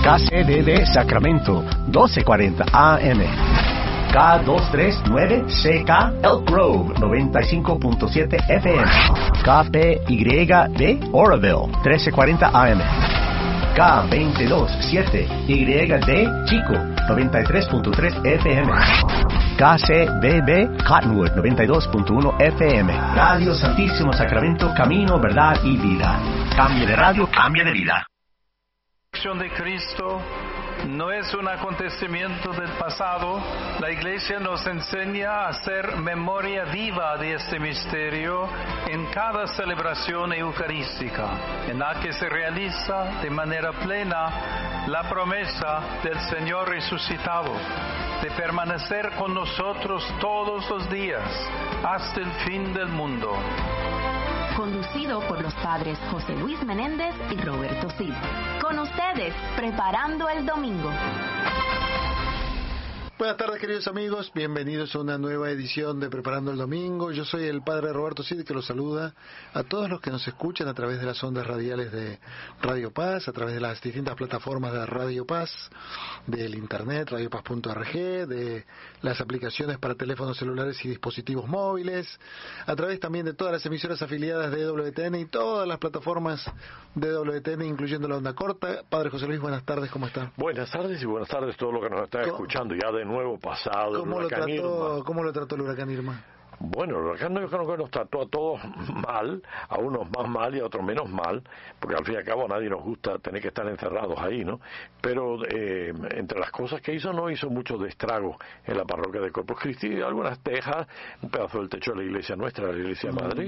KCDD Sacramento, 1240 AM. K239CK Elk Grove, 95.7 FM. KPYD Oroville, 1340 AM. K227YD Chico, 93.3 FM. KCBB Cottonwood, 92.1 FM. Radio Santísimo Sacramento, camino, verdad y vida. Cambio de radio, cambio de vida. La acción de Cristo no es un acontecimiento del pasado. La Iglesia nos enseña a hacer memoria viva de este misterio en cada celebración eucarística, en la que se realiza de manera plena la promesa del Señor resucitado de permanecer con nosotros todos los días hasta el fin del mundo. Conducido por los padres José Luis Menéndez y Roberto Cid. Con ustedes, Preparando el Domingo. Buenas tardes, queridos amigos, bienvenidos a una nueva edición de Preparando el Domingo. Yo soy el padre Roberto Cid, que los saluda a todos los que nos escuchan a través de las ondas radiales de Radio Paz, a través de las distintas plataformas de Radio Paz, del internet, radiopaz.org, de las aplicaciones para teléfonos celulares y dispositivos móviles, a través también de todas las emisoras afiliadas de WTN y todas las plataformas de WTN, incluyendo la onda corta. Padre José Luis, buenas tardes, ¿cómo está? Buenas tardes y buenas tardes a todos los que nos están escuchando ya de nuevo pasado. ¿Cómo lo trató el huracán Irma? Bueno, el huracán yo creo que nos trató a todos mal, a unos más mal y a otros menos mal, porque al fin y al cabo a nadie nos gusta tener que estar encerrados ahí, ¿no? Pero entre las cosas que hizo, no hizo mucho de estrago en la parroquia de Corpus Christi, algunas tejas, un pedazo del techo de la iglesia nuestra, la iglesia de Madrid,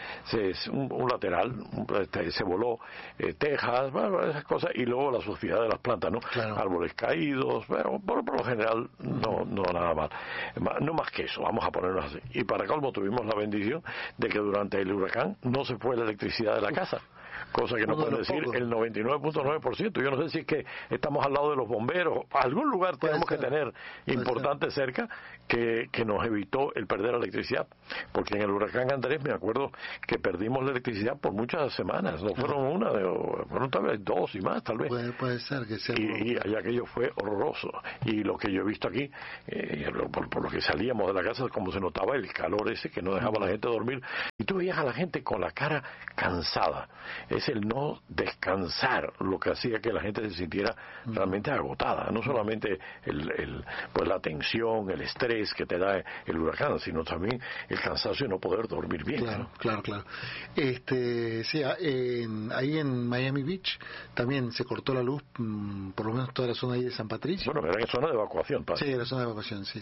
un lateral, se voló, tejas, bueno, esas cosas, y luego la suciedad de las plantas, ¿no? Claro. Árboles caídos, pero por lo general no nada mal. No más que eso, vamos a ponernos así. Y para colmo tuvimos la bendición de que durante el huracán no se fue la electricidad de la casa, cosa que no puede decir el 99.9%. Yo no sé si es que estamos al lado de los bomberos, algún lugar tenemos que tener importante cerca que nos evitó el perder la electricidad, porque en el huracán Andrés me acuerdo que perdimos la electricidad por muchas semanas, no fueron una, fueron tal vez dos y más, tal vez. Puede ser que sea. Y aquello fue horroroso, y lo que yo he visto aquí, por lo que salíamos de la casa, como se notaba el calor ese que no dejaba a la gente dormir, y tú veías a la gente con la cara cansada. Es el no descansar lo que hacía que la gente se sintiera realmente agotada, no solamente pues la tensión, el estrés que te da el huracán, sino también el cansancio de no poder dormir bien. Claro. Sí, ahí en Miami Beach también se cortó la luz, por lo menos toda la zona ahí de San Patricio. Bueno, era en zona de evacuación, padre. Sí, era zona de evacuación, sí.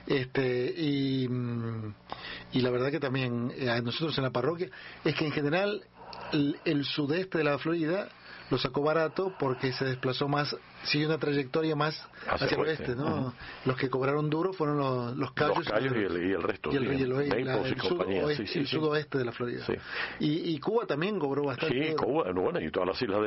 Y la verdad que también nosotros en la parroquia es que en general el sudeste de la Florida lo sacó barato porque se desplazó más, sigue una trayectoria más hacia el oeste, ¿no? Los que cobraron duro fueron los Cayos y el resto, el sudoeste de la Florida. Sí. Y Cuba también cobró bastante. Sí, Cuba, bueno, y todas las islas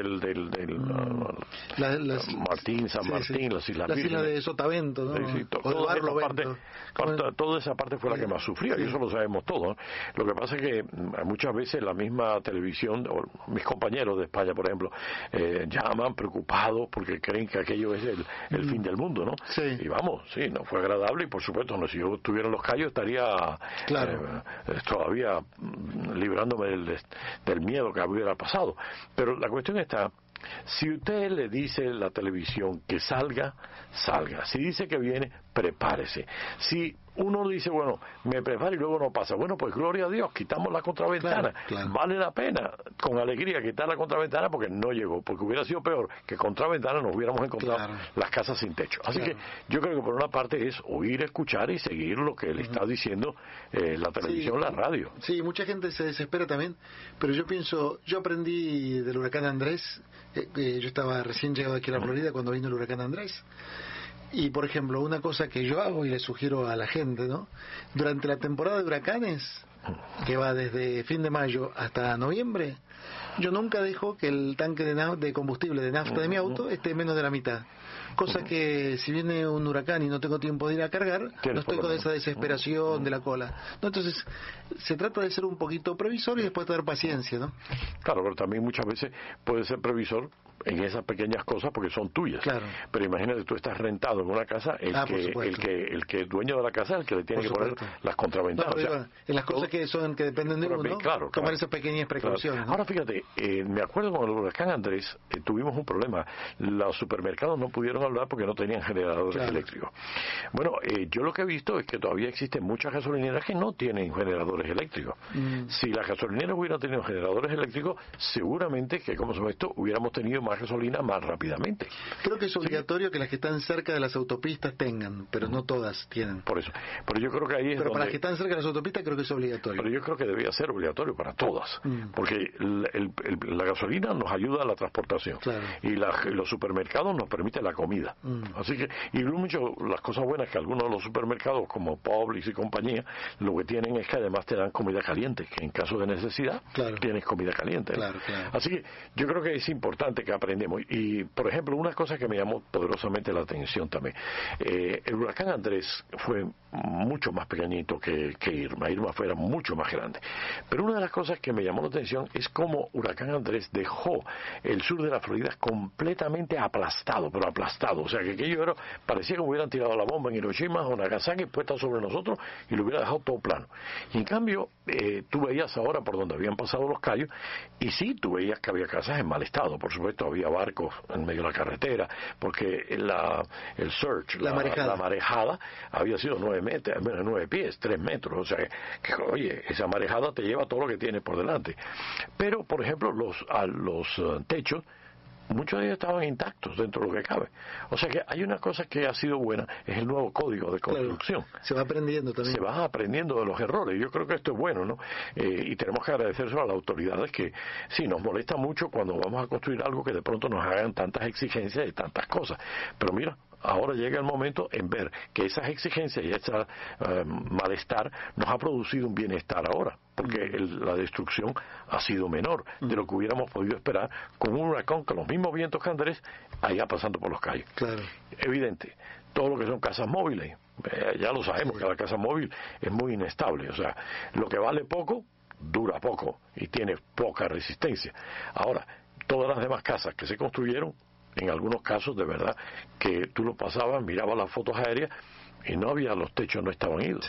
Martín, San Martín, las islas de Sotavento, ¿no? Sí, toda esa parte fue la que más sufrió, y eso lo sabemos todos. Lo que pasa es que muchas veces la misma televisión, o mis compañeros de España, por ejemplo, llaman preocupados porque creen que aquello es el fin del mundo, ¿no? Sí. Y vamos, sí, no fue agradable, y por supuesto, no, si yo estuviera en Los Cayos estaría todavía librándome del miedo que hubiera pasado. Pero la cuestión está, si usted le dice a la televisión que salga. Si dice que viene, prepárese. Si uno dice, bueno, me preparo y luego no pasa, bueno, pues gloria a Dios, quitamos la contraventana. Claro. Vale la pena, con alegría, quitar la contraventana porque no llegó, porque hubiera sido peor que contraventana nos hubiéramos encontrado las casas sin techo. Así que yo creo que por una parte es oír, escuchar y seguir lo que le está diciendo la televisión, la radio. Sí, mucha gente se desespera también, pero yo aprendí del huracán Andrés. Yo estaba recién llegado aquí a la Florida cuando vino el huracán Andrés. Y, por ejemplo, una cosa que yo hago y le sugiero a la gente, ¿no? Durante la temporada de huracanes, que va desde fin de mayo hasta noviembre, yo nunca dejo que el tanque de combustible de nafta de mi auto esté menos de la mitad. Cosa que si viene un huracán y no tengo tiempo de ir a cargar, no estoy con esa desesperación de la cola. ¿No? Entonces, se trata de ser un poquito previsor y después tener paciencia, ¿no? Claro, pero también muchas veces puede ser previsor en esas pequeñas cosas porque son tuyas. Claro. Pero imagínate, tú estás rentado en una casa, el que es dueño de la casa es el que le tiene que poner las contraventanas. No, en las cosas que dependen de uno, tomar esas pequeñas precauciones. Claro. Ahora fíjate, me acuerdo con el huracán Andrés, tuvimos un problema. Los supermercados no pudieron hablar porque no tenían generadores eléctricos. Bueno, yo lo que he visto es que todavía existen muchas gasolineras que no tienen generadores eléctricos. Si las gasolineras hubieran tenido generadores eléctricos, seguramente que, como se ve esto, hubiéramos tenido más gasolina más rápidamente. Creo que es obligatorio que las que están cerca de las autopistas tengan, pero no todas tienen. Por eso. Pero yo creo que ahí es Pero para las que están cerca de las autopistas creo que es obligatorio. Pero yo creo que debería ser obligatorio para todas. Porque la gasolina nos ayuda a la transportación. Claro. Y los supermercados nos permiten la comida. Así que, y mucho las cosas buenas que algunos de los supermercados, como Publix y compañía, lo que tienen es que además te dan comida caliente, que en caso de necesidad tienes comida caliente. Claro. Así que yo creo que es importante que aprendemos. Y, por ejemplo, una cosa que me llamó poderosamente la atención también, el huracán Andrés fue mucho más pequeñito que Irma. Irma era mucho más grande. Pero una de las cosas que me llamó la atención es cómo huracán Andrés dejó el sur de la Florida completamente aplastado, pero aplastado. O sea, que aquello parecía que hubieran tirado la bomba en Hiroshima o Nagasaki puesta sobre nosotros y lo hubiera dejado todo plano. Y en cambio, tú veías ahora por donde habían pasado los Cayos, y sí, tú veías que había casas en mal estado. Por supuesto, había barcos en medio de la carretera, porque el surge, la marejada, había sido 9 pies, 3 metros. O sea, que, oye, esa marejada te lleva todo lo que tienes por delante. Pero, por ejemplo, los techos, muchos de ellos estaban intactos dentro de lo que cabe. O sea que hay una cosa que ha sido buena, es el nuevo código de construcción. Claro, se va aprendiendo también. Se va aprendiendo de los errores. Yo creo que esto es bueno, ¿no? Y tenemos que agradecérselo a las autoridades que sí, nos molesta mucho cuando vamos a construir algo que de pronto nos hagan tantas exigencias y tantas cosas. Pero mira, ahora llega el momento en ver que esas exigencias y ese malestar nos ha producido un bienestar ahora, porque la destrucción ha sido menor de lo que hubiéramos podido esperar con un huracán con los mismos vientos que Andrés allá pasando por los Cayos. Claro. Evidente, todo lo que son casas móviles, ya lo sabemos que la casa móvil es muy inestable, o sea, lo que vale poco dura poco y tiene poca resistencia. Ahora, todas las demás casas que se construyeron, en algunos casos de verdad que tú lo pasabas, mirabas las fotos aéreas y los techos no estaban idos.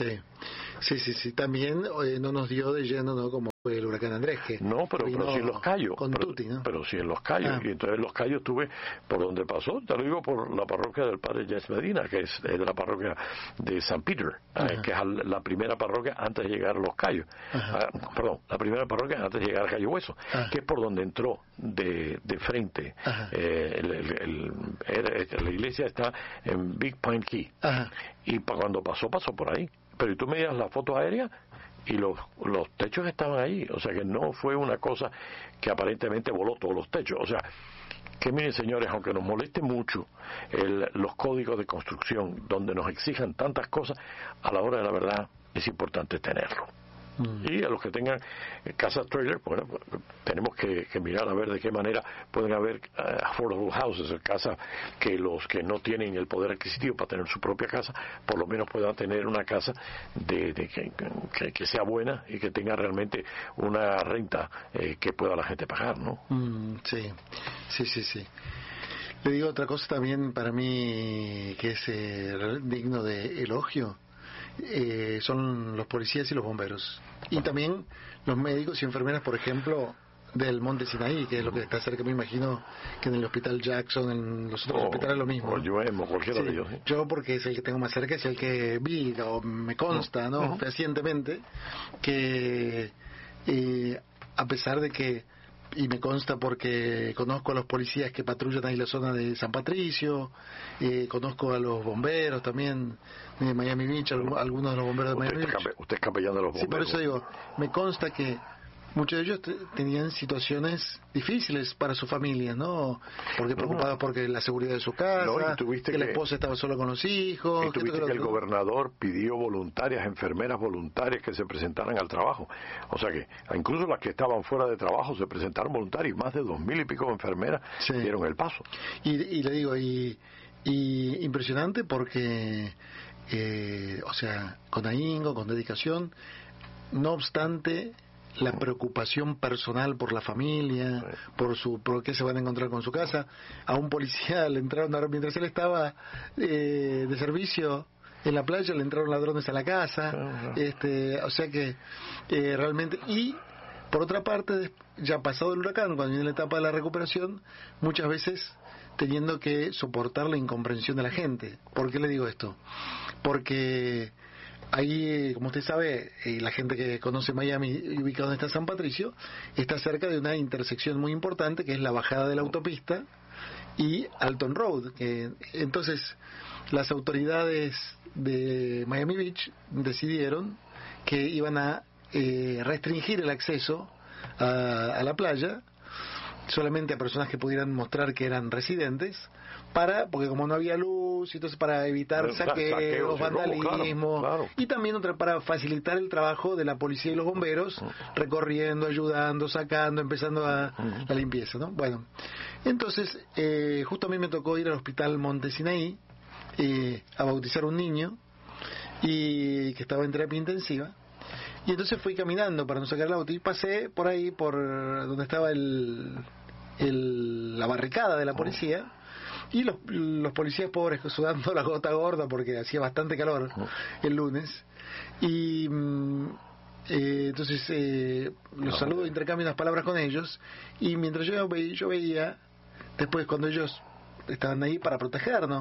Sí. También no nos dio de lleno, ¿no? Como fue el huracán Andrés, que no, pero si en los Cayos, pero si en los Cayos, y entonces en los Cayos tuve por donde pasó, te lo digo por la parroquia del padre Jess Medina, que es de la parroquia de San Peter, que es la primera parroquia antes de llegar a los Cayos, la primera parroquia antes de llegar a Cayo Hueso, que es por donde entró de frente. La iglesia está en Big Pine Key, y cuando pasó por ahí. Pero tú me das la foto aérea y los techos estaban ahí, o sea que no fue una cosa que aparentemente voló todos los techos. O sea, que miren señores, aunque nos moleste mucho los códigos de construcción donde nos exijan tantas cosas, a la hora de la verdad es importante tenerlo. Y a los que tengan casas trailer, bueno, tenemos que mirar a ver de qué manera pueden haber affordable houses, casas que los que no tienen el poder adquisitivo para tener su propia casa, por lo menos puedan tener una casa que sea buena y que tenga realmente una renta que pueda la gente pagar, ¿no? Sí. Le digo otra cosa también para mí que es digno de elogio. Son los policías y los bomberos, y también los médicos y enfermeras, por ejemplo, del Monte Sinaí, que es lo que está cerca. Me imagino que en el hospital Jackson, en los otros hospitales lo mismo, o cualquiera de ellos. Yo, porque es el que tengo más cerca, es el que vi, o me consta, ¿no? Fehacientemente, que a pesar de que, y me consta porque conozco a los policías que patrullan ahí la zona de San Patricio, conozco a los bomberos también de Miami Beach, algunos de los bomberos de Miami Beach. Usted es capellán de los bomberos. Sí, por eso digo, me consta que muchos de ellos tenían situaciones difíciles para su familia, ¿no? Porque preocupados porque la seguridad de su casa, que la esposa estaba sola con los hijos. Y tuviste que el gobernador pidió enfermeras voluntarias que se presentaran al trabajo. O sea que incluso las que estaban fuera de trabajo se presentaron voluntarias, más de 2,000 y pico enfermeras dieron el paso. Y le digo, y impresionante porque, o sea, con ahínco, con dedicación, no obstante la preocupación personal por la familia, por qué se van a encontrar con su casa. A un policía le entraron, mientras él estaba de servicio en la playa, le entraron ladrones a la casa. O sea que realmente... Y por otra parte, ya pasado el huracán, cuando viene la etapa de la recuperación, muchas veces teniendo que soportar la incomprensión de la gente. ¿Por qué le digo esto? Porque ahí, como usted sabe, la gente que conoce Miami, ubicado donde está San Patricio, está cerca de una intersección muy importante, que es la bajada de la autopista y Alton Road. Entonces, las autoridades de Miami Beach decidieron que iban a restringir el acceso a la playa solamente a personas que pudieran mostrar que eran residentes, porque como no había luz, entonces para evitar saqueos, vandalismo, claro. Y también para facilitar el trabajo de la policía y los bomberos, recorriendo, ayudando, sacando, empezando la limpieza, ¿no? Bueno, entonces justo a mí me tocó ir al hospital Monte Sinaí a bautizar un niño y que estaba en terapia intensiva. Y entonces fui caminando para no sacar el auto y pasé por ahí, por donde estaba la barricada de la policía, y los policías pobres sudando la gota gorda porque hacía bastante calor el lunes. Y entonces los saludo, intercambio unas palabras con ellos, y mientras yo veía, después cuando ellos estaban ahí para protegernos,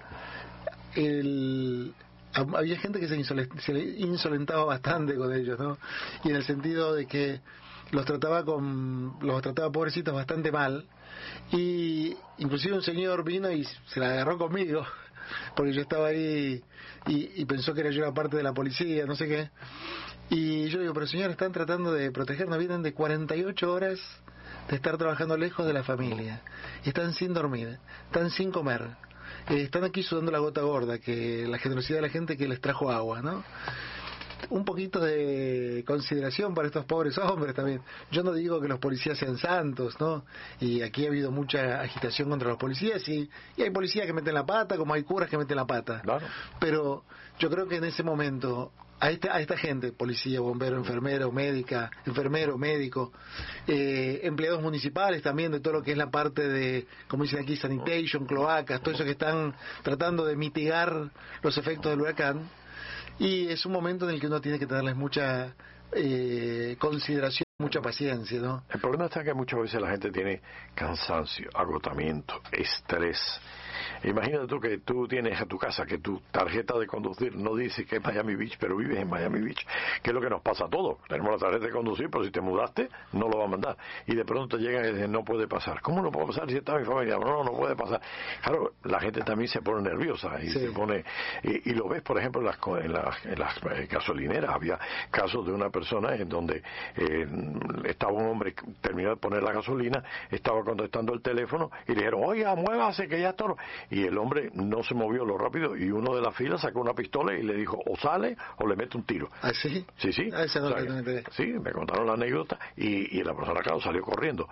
había gente que se insolentaba bastante con ellos, ¿no? Y en el sentido de que los trataba pobrecitos bastante mal, y inclusive un señor vino y se la agarró conmigo porque yo estaba ahí y pensó que yo era parte de la policía, no sé qué, y yo digo, pero señor, están tratando de protegernos, vienen de 48 horas de estar trabajando lejos de la familia, están sin dormir, están sin comer, están aquí sudando la gota gorda, que la generosidad de la gente que les trajo agua, ¿no? Un poquito de consideración para estos pobres hombres también. Yo no digo que los policías sean santos, ¿no? Y aquí ha habido mucha agitación contra los policías, y hay policías que meten la pata, como hay curas que meten la pata. Claro. Pero yo creo que en ese momento a esta gente, policía, bombero, enfermero, médico, empleados municipales también, de todo lo que es la parte de, como dicen aquí, sanitation, cloacas, todo eso que están tratando de mitigar los efectos del huracán. Y es un momento en el que uno tiene que tenerles mucha consideración, mucha paciencia, ¿no? El problema está que muchas veces la gente tiene cansancio, agotamiento, estrés. Imagínate tú que tú tienes a tu casa que tu tarjeta de conducir no dice que es Miami Beach, pero vives en Miami Beach, que es lo que nos pasa a todos. Tenemos la tarjeta de conducir, pero si te mudaste, no lo va a mandar. Y de pronto llegan y dicen, no puede pasar. ¿Cómo no puede pasar si está mi familia? No puede pasar. Claro, la gente también se pone nerviosa y se pone... Y lo ves, por ejemplo, en las gasolineras. Había casos de una persona en donde estaba un hombre, terminó de poner la gasolina, estaba contestando el teléfono y le dijeron, oiga, muévase que ya está... Y el hombre no se movió lo rápido, y uno de la fila sacó una pistola y le dijo, o sale o le mete un tiro. ¿Ah, sí? Sí. Sí, me contaron la anécdota, y la persona, claro, salió corriendo.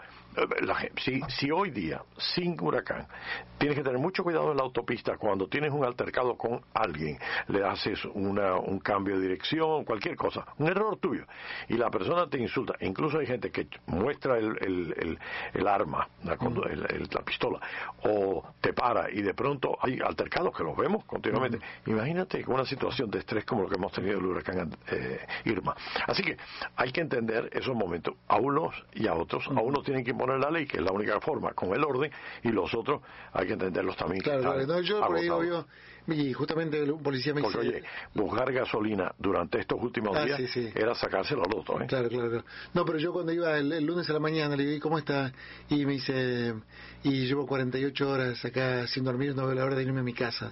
Si hoy día, sin huracán, tienes que tener mucho cuidado en la autopista cuando tienes un altercado con alguien, le haces un cambio de dirección, cualquier cosa, un error tuyo, y la persona te insulta. Incluso hay gente que muestra el arma, la pistola, o te para, y de pronto hay altercados que los vemos continuamente. Imagínate una situación de estrés como lo que hemos tenido el huracán Irma. Así que hay que entender esos momentos, a unos y a otros. A unos tienen que imponer la ley, que es la única forma, con el orden, y los otros hay que entenderlos también. Claro, no, yo por ahí y justamente un policía me dice... Porque, oye, buscar gasolina durante estos últimos días era sacárselo al otro, ¿eh? Claro. No, pero yo cuando iba el lunes a la mañana le digo, ¿cómo está? Y me dice, y llevo 48 horas acá sin dormir, no veo la hora de irme a mi casa.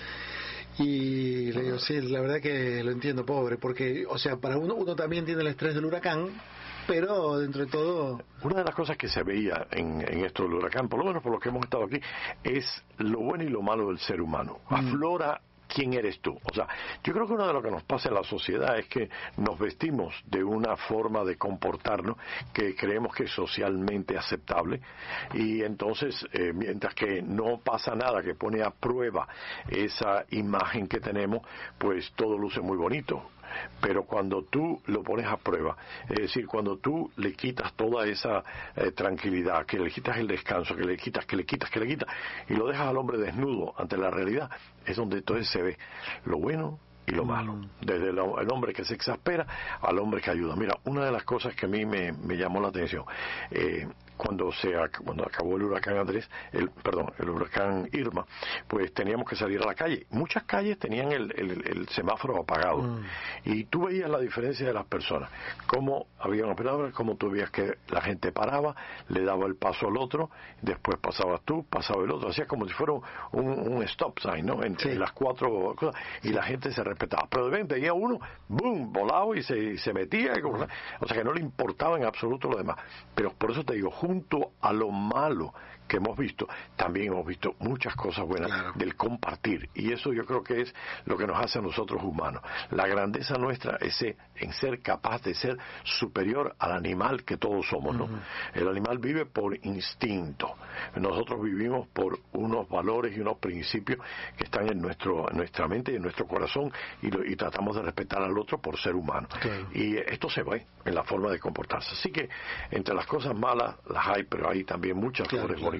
Y le digo, sí, la verdad que lo entiendo, pobre, porque, o sea, para uno también tiene el estrés del huracán, pero dentro de todo... Una de las cosas que se veía en esto del huracán, por lo menos por lo que hemos estado aquí, es lo bueno y lo malo del ser humano. Aflora quién eres tú. O sea, yo creo que uno de lo que nos pasa en la sociedad es que nos vestimos de una forma de comportarnos que creemos que es socialmente aceptable, y entonces mientras que no pasa nada que pone a prueba esa imagen que tenemos, pues todo luce muy bonito. pero cuando tú lo pones a prueba, es decir, cuando tú le quitas toda esa tranquilidad, que le quitas el descanso, que le quitas, y lo dejas al hombre desnudo ante la realidad, es donde entonces se ve lo bueno y lo malo, desde el hombre que se exaspera al hombre que ayuda. Mira, una de las cosas que a mí me llamó la atención, cuando acabó el huracán el huracán Irma, pues teníamos que salir a la calle. Muchas calles tenían el semáforo apagado, y tú veías la diferencia de las personas, cómo había operadores, cómo tú veías que la gente paraba, le daba el paso al otro, después pasabas tú, pasaba el otro, hacía como si fuera un stop sign, ¿no? Entre las cuatro cosas, y la gente se respetaba. Pero de repente venía uno, boom, volado, y se metía, o sea que no le importaba en absoluto lo demás. Pero por eso te digo, junto a lo malo que hemos visto, también hemos visto muchas cosas buenas del compartir, y eso yo creo que es lo que nos hace a nosotros humanos. La grandeza nuestra es en ser capaz de ser superior al animal que todos somos, ¿no? El animal vive por instinto, nosotros vivimos por unos valores y unos principios que están en nuestra mente y en nuestro corazón, y tratamos de respetar al otro por ser humano, y esto se ve en la forma de comportarse. Así que entre las cosas malas las hay, pero hay también muchas flores bonitas.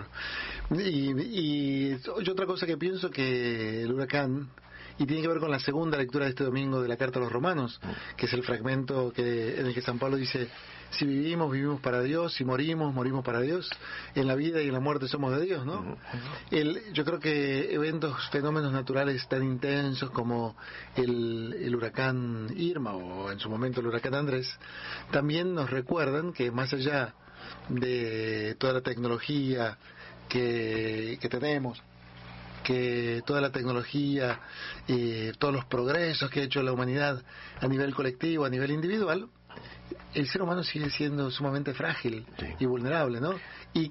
Y otra cosa que pienso, que el huracán, y tiene que ver con la segunda lectura de este domingo de la Carta a los Romanos, que es el fragmento en el que San Pablo dice: si vivimos, vivimos para Dios; si morimos, morimos para Dios; en la vida y en la muerte somos de Dios, ¿no? Yo creo que fenómenos naturales tan intensos como el huracán Irma, o en su momento el huracán Andrés, también nos recuerdan que más allá de toda la tecnología que tenemos, que toda la tecnología, todos los progresos que ha hecho la humanidad a nivel colectivo, a nivel individual, el ser humano sigue siendo sumamente frágil y vulnerable, ¿no? Y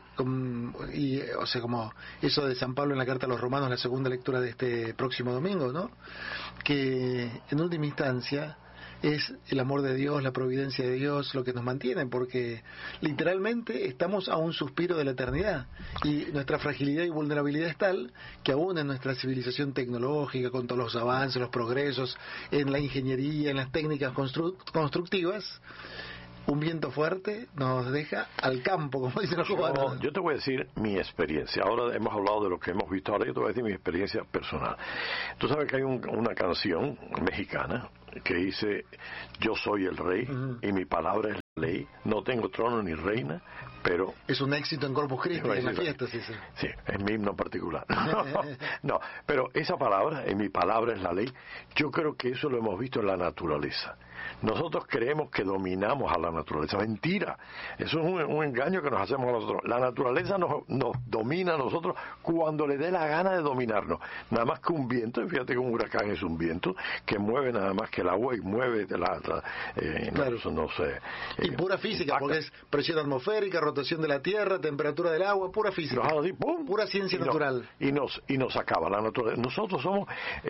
o sea, como eso de San Pablo en la Carta a los Romanos, la segunda lectura de este próximo domingo, ¿no? Que en última instancia es el amor de Dios, la providencia de Dios lo que nos mantiene, porque literalmente estamos a un suspiro de la eternidad, y nuestra fragilidad y vulnerabilidad es tal que aún en nuestra civilización tecnológica, con todos los avances, los progresos en la ingeniería, en las técnicas constructivas, un viento fuerte nos deja al campo, como dicen los cubanos. Yo te voy a decir mi experiencia. Ahora hemos hablado de lo que hemos visto, ahora yo te voy a decir mi experiencia personal. Tú sabes que hay una canción mexicana que dice: yo soy el rey y mi palabra es ley, no tengo trono ni reina, pero... Es un éxito en Corpus Christi, en la fiesta, sí. Sí, es mi himno particular. No, pero esa palabra, en mi palabra es la ley, yo creo que eso lo hemos visto en la naturaleza. Nosotros creemos que dominamos a la naturaleza. Mentira. Eso es un engaño que nos hacemos a nosotros. La naturaleza nos domina a nosotros cuando le dé la gana de dominarnos. Nada más que un viento, y fíjate que un huracán es un viento que mueve nada más que el agua, y mueve no sé. Y pura física, porque es presión atmosférica, rotación de la tierra, temperatura del agua, pura física. Así, ¡pum! Pura ciencia natural. Y nos acaba la naturaleza. Nosotros somos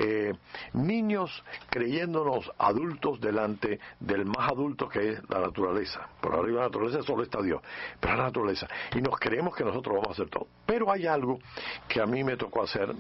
niños creyéndonos adultos delante del más adulto, que es la naturaleza. Por arriba de la naturaleza solo está Dios, pero la naturaleza. Y nos creemos que nosotros vamos a hacer todo. Pero hay algo que a mí me tocó hacer,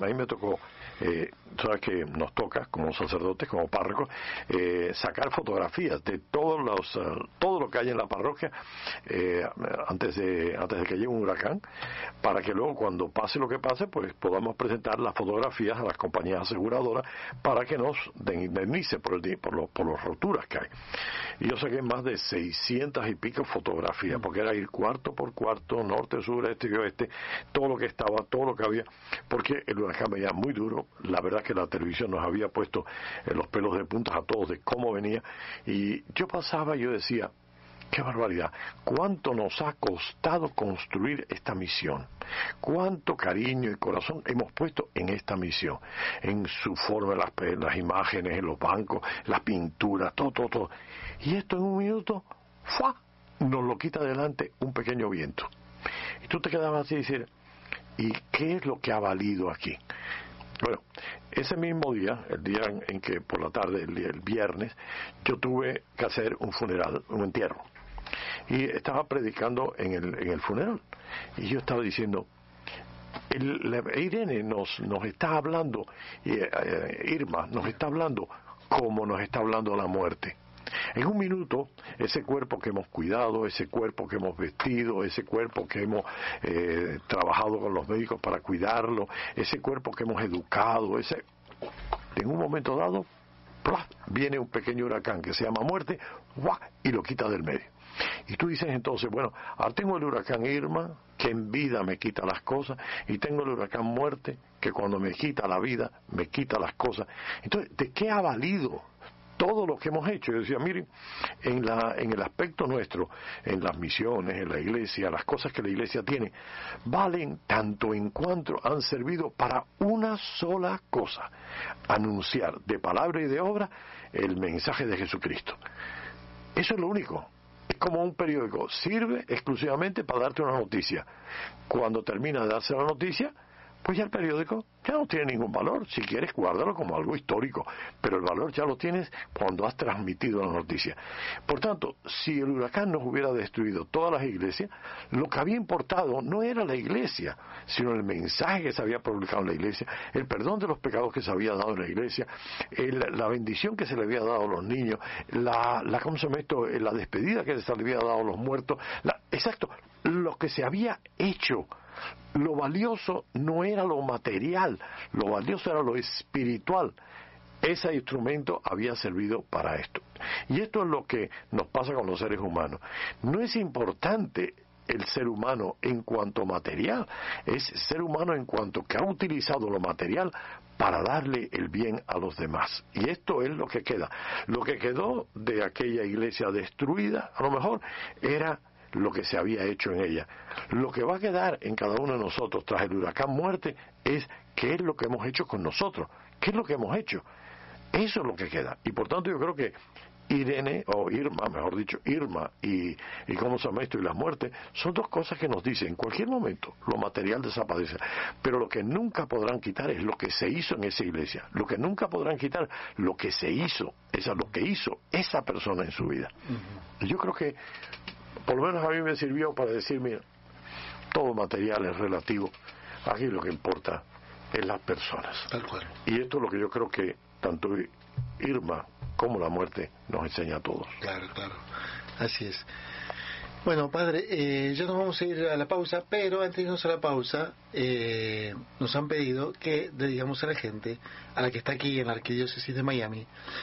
sabes que nos toca como sacerdotes, como párrocos, sacar fotografías de todo lo que hay en la parroquia antes de que llegue un huracán, para que luego, cuando pase lo que pase, pues podamos presentar las fotografías a las compañías aseguradoras para que nos indemnice por las roturas que hay. Y yo saqué más de 600 y pico fotografías, porque era ir cuarto por cuarto, norte, sur, este y oeste, todo lo que estaba, todo lo que había, porque el huracán venía muy duro. La verdad que la televisión nos había puesto los pelos de puntas a todos de cómo venía, y yo decía: ¡qué barbaridad! ¿Cuánto nos ha costado construir esta misión? ¿Cuánto cariño y corazón hemos puesto en esta misión? En su forma, las imágenes, en los bancos, las pinturas, todo. Y esto en un minuto, ¡fua!, nos lo quita delante un pequeño viento. Y tú te quedabas así y dices: ¿y qué es lo que ha valido aquí? Bueno, ese mismo día, el día en que por la tarde, el viernes, yo tuve que hacer un funeral, un entierro. Y estaba predicando en el funeral. Y yo estaba diciendo: Irene nos está hablando, Irma nos está hablando como nos está hablando la muerte. En un minuto, ese cuerpo que hemos cuidado, ese cuerpo que hemos vestido, ese cuerpo que hemos trabajado con los médicos para cuidarlo, ese cuerpo que hemos educado, en un momento dado, ¡plaf!, viene un pequeño huracán que se llama muerte, ¡guau!, y lo quita del medio. Y tú dices entonces, bueno, ahora tengo el huracán Irma, que en vida me quita las cosas, y tengo el huracán muerte, que cuando me quita la vida, me quita las cosas. Entonces, ¿de qué ha valido todo lo que hemos hecho? Yo decía, miren, en el aspecto nuestro, en las misiones, en la iglesia, las cosas que la iglesia tiene, valen tanto en cuanto han servido para una sola cosa: anunciar de palabra y de obra el mensaje de Jesucristo. Eso es lo único. Es como un periódico, sirve exclusivamente para darte una noticia. Cuando termina de darse la noticia, pues ya el periódico ya no tiene ningún valor. Si quieres, guárdalo como algo histórico, pero el valor ya lo tienes cuando has transmitido la noticia. Por tanto, si el huracán nos hubiera destruido todas las iglesias, lo que había importado no era la iglesia, sino el mensaje que se había publicado en la iglesia, el perdón de los pecados que se había dado en la iglesia, la bendición que se le había dado a los niños, la despedida que se le había dado a los muertos, exacto, lo que se había hecho. Lo valioso no era lo material, lo valioso era lo espiritual. Ese instrumento había servido para esto. Y esto es lo que nos pasa con los seres humanos. No es importante el ser humano en cuanto material, es ser humano en cuanto que ha utilizado lo material para darle el bien a los demás. Y esto es lo que queda. Lo que quedó de aquella iglesia destruida, a lo mejor, era lo que se había hecho en ella. Lo que va a quedar en cada uno de nosotros tras el huracán muerte es qué es lo que hemos hecho con nosotros, qué es lo que hemos hecho. Eso es lo que queda. Y por tanto yo creo que Irma y cómo se llama esto, y la muerte, son dos cosas que nos dicen: en cualquier momento lo material desaparece, pero lo que nunca podrán quitar es lo que se hizo en esa iglesia. Lo que nunca podrán quitar, lo que se hizo, lo que hizo esa persona en su vida. Y yo creo que por lo menos a mí me sirvió para decir, mira, todo material es relativo, aquí lo que importa es las personas. Tal cual. Y esto es lo que yo creo que tanto Irma como la muerte nos enseña a todos. Claro, así es. Bueno, padre, ya nos vamos a ir a la pausa, pero antes de irnos a la pausa, nos han pedido que le digamos a la gente, a la que está aquí en la Arquidiócesis de Miami,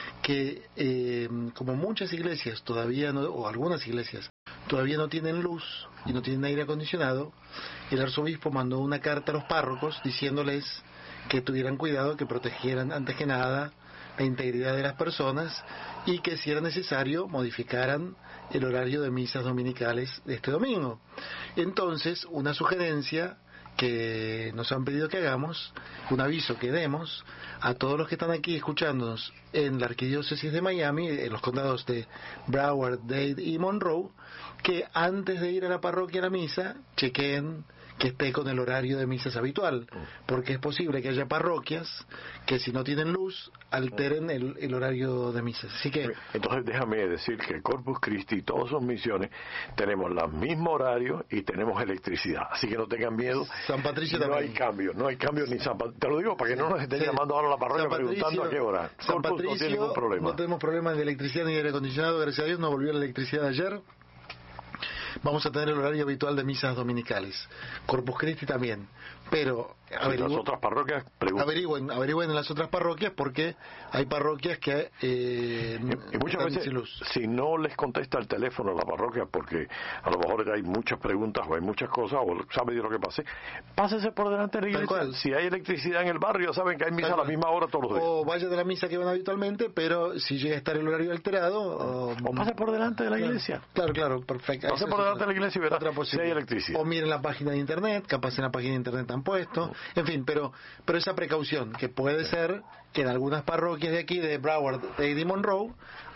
que como muchas iglesias todavía no, o algunas iglesias todavía no tienen luz y no tienen aire acondicionado, el arzobispo mandó una carta a los párrocos diciéndoles que tuvieran cuidado, que protegieran antes que nada la integridad de las personas y que si era necesario modificaran el horario de misas dominicales de este domingo. Entonces, una sugerencia que nos han pedido que hagamos, un aviso que demos a todos los que están aquí escuchándonos en la Arquidiócesis de Miami, en los condados de Broward, Dade y Monroe, que antes de ir a la parroquia a la misa, chequeen que esté con el horario de misas habitual, porque es posible que haya parroquias que si no tienen luz alteren el horario de misas. Así que entonces déjame decir que Corpus Christi y todas sus misiones tenemos el mismo horario y tenemos electricidad, así que no tengan miedo. San Patricio no también. No hay cambio ni San Patricio. Te lo digo para que no nos estén llamando ahora a la parroquia preguntando a qué hora. San Corpus Patricio, no tiene ningún problema. No tenemos problemas de electricidad ni de aire acondicionado, gracias a Dios nos volvió la electricidad ayer. Vamos a tener el horario habitual de misas dominicales. Corpus Christi también. Pero en las otras parroquias, averigüen en las otras parroquias, porque hay parroquias que y muchas veces sin luz. Si no les contesta el teléfono a la parroquia porque a lo mejor hay muchas preguntas o hay muchas cosas o sabe de lo que pase, pásese por delante de la iglesia. Si hay electricidad en el barrio, saben que hay misa a la misma hora todos los días. O vaya de la misa que van habitualmente, pero si llega a estar el horario alterado, o pase por delante de la iglesia. Claro, perfecto. Pase por delante de la iglesia y verá si hay electricidad. O miren la página de internet, capaz en la página de internet han puesto. En fin, pero esa precaución, que puede ser que en algunas parroquias de aquí, de Broward, de Dade y Monroe,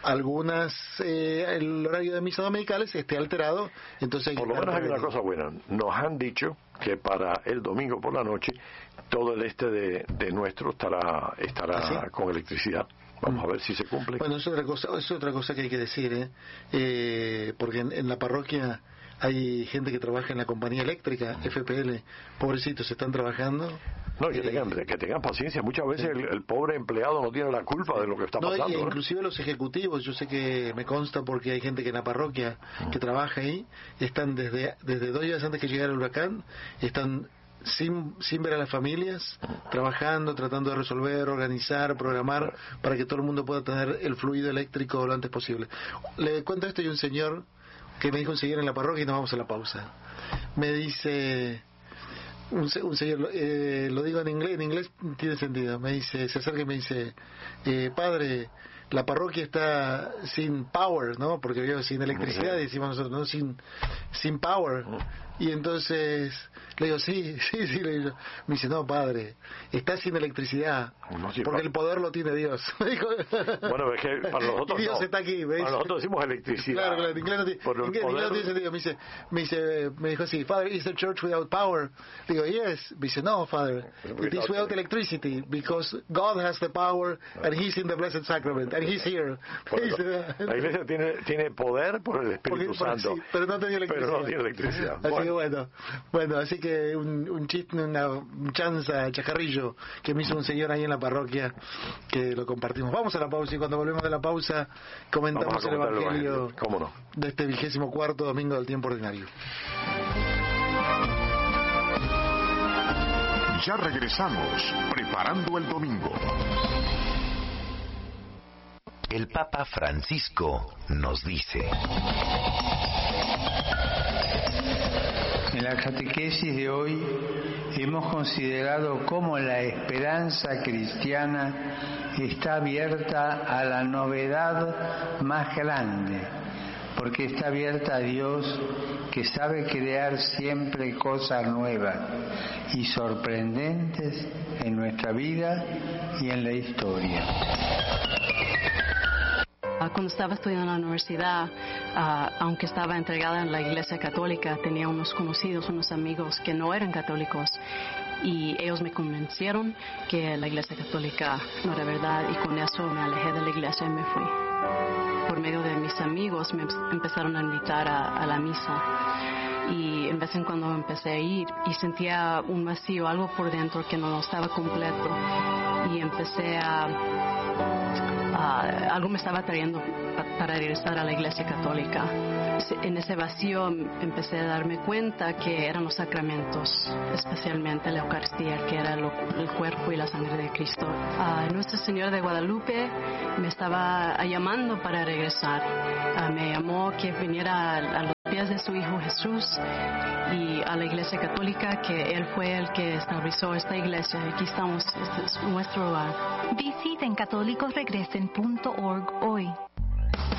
el horario de misas dominicales esté alterado. Entonces por lo menos hay una cosa buena. Nos han dicho que para el domingo por la noche todo el este de nuestro estará ¿sí? con electricidad. Vamos a ver si se cumple. Bueno, es otra cosa que hay que decir, porque en la parroquia hay gente que trabaja en la compañía eléctrica, FPL, pobrecitos, están trabajando. No, que tengan paciencia. Muchas veces el pobre empleado no tiene la culpa de lo que está pasando. No, inclusive los ejecutivos, yo sé que me consta porque hay gente que en la parroquia que trabaja ahí, están desde 2 días antes que llegara el huracán, están sin ver a las familias, trabajando, tratando de resolver, organizar, programar para que todo el mundo pueda tener el fluido eléctrico lo antes posible. Le cuento esto y un señor que me dijo un señor en la parroquia, y nos vamos a la pausa. Me dice un señor, lo digo en inglés tiene sentido, me dice, se acerca y me dice, padre, la parroquia está sin power, ¿no? Porque yo sin electricidad, decimos nosotros, ¿no? Sin power. Y entonces le digo, sí, le digo. Me dice, no, padre, está sin electricidad, porque el poder lo tiene Dios. Me dijo, bueno, es que para nosotros Dios no. está aquí. ¿Ves? Para nosotros decimos electricidad. Claro, en inglés no tiene sentido. Me dijo así, Father, is the church without power? Digo, yes. Me dice, no, Father, it is without electricity, because God has the power, and He's in the Blessed Sacrament, and He's here. La iglesia tiene poder por el Espíritu Santo, sí, pero no tiene electricidad. Así que bueno, así que un chiste, una chanza, chacarrillo que me hizo un señor ahí en la parroquia, que lo compartimos. Vamos a la pausa, y cuando volvemos de la pausa comentamos el Evangelio de este 24º domingo del tiempo ordinario. Ya regresamos, preparando el domingo. El Papa Francisco nos dice: en la catequesis de hoy hemos considerado cómo la esperanza cristiana está abierta a la novedad más grande, porque está abierta a Dios, que sabe crear siempre cosas nuevas y sorprendentes en nuestra vida y en la historia. Cuando estaba estudiando en la universidad, aunque estaba entregada en la Iglesia Católica, tenía unos conocidos, unos amigos que no eran católicos, y ellos me convencieron que la Iglesia Católica no era verdad, y con eso me alejé de la Iglesia y me fui. Por medio de mis amigos me empezaron a invitar a la misa, y en vez en cuando empecé a ir y sentía un vacío, algo por dentro que no estaba completo, y empecé algo me estaba atrayendo para regresar a la Iglesia Católica. En ese vacío empecé a darme cuenta que eran los sacramentos, especialmente la Eucaristía, que era el cuerpo y la sangre de Cristo. Nuestra Señora de Guadalupe me estaba llamando para regresar. Me llamó que viniera a los pies de su Hijo Jesús y a la Iglesia Católica, que Él fue el que estableció esta iglesia. Aquí estamos, este es nuestro hogar. Visiten católicosregresen.org hoy.